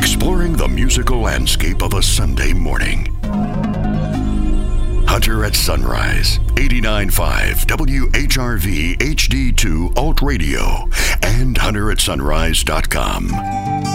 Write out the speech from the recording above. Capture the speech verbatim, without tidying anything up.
exploring the musical landscape of a Sunday morning. Hunter at Sunrise, eighty-nine point five W H R V H D two Alt Radio, and hunter at sunrise dot com.